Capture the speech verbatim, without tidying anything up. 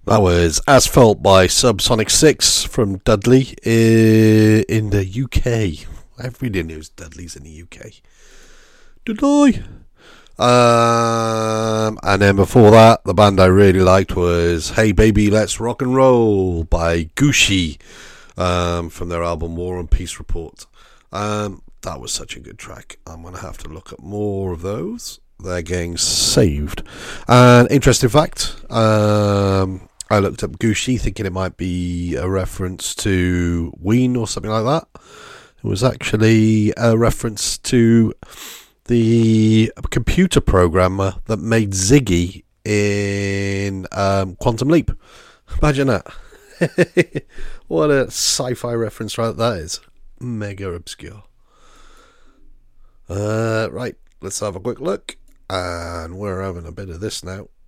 That was Asphalt by Subsonic six from Dudley in the U K. Everybody knows Dudley's in the U K. Dudley! Um, and then before that, the band I really liked was Hey Baby Let's Rock and Roll by Gucci um, from their album War and Peace Report. Um, that was such a good track. I'm going to have to look at more of those. They're getting saved. And interesting fact, um, I looked up Gucci thinking it might be a reference to Ween or something like that. It was actually a reference to the computer programmer that made Ziggy in um, Quantum Leap. Imagine that. What a sci-fi reference right that is. Mega obscure. Uh, right, let's have a quick look. And we're having a bit of this now.